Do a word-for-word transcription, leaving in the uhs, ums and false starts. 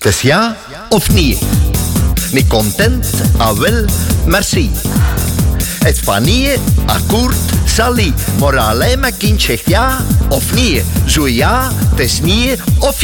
Het is ja of nee? Niet content, ah wel, merci. Het van nee, akkoord, salie. Maar alleen mijn kind zegt ja of nee. Zo ja, het is nee of ja.